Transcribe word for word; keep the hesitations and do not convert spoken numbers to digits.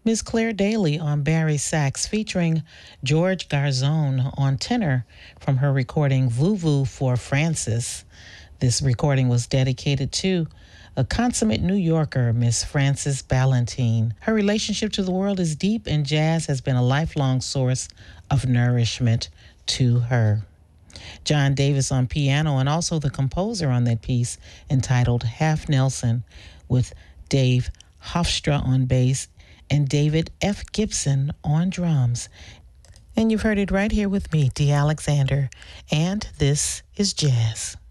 Miss Claire Daly on Barry sax, featuring George Garzone on tenor from her recording Vuvu for Francis. This recording was dedicated to a consummate New Yorker, Miss Frances Ballantine. Her relationship to the world is deep, and jazz has been a lifelong source of nourishment to her. John Davis on piano, and also the composer on that piece entitled Half Nelson, with Dave Hofstra on bass and David F. Gibson on drums. And you've heard it right here with me, Dee Alexander, and this is Jazz.